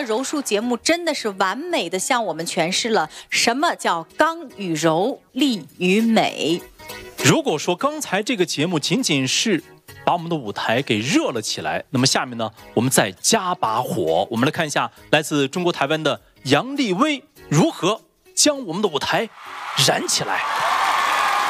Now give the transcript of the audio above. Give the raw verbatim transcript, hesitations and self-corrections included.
的柔术节目真的是完美的向我们诠释了什么叫刚与柔，力与美。 如果说刚才这个节目仅仅是把我们的舞台给热了起来，那么下面呢，我们再加把火，我们来看一下来自中国台湾的杨丽薇如何将我们的舞台燃起来。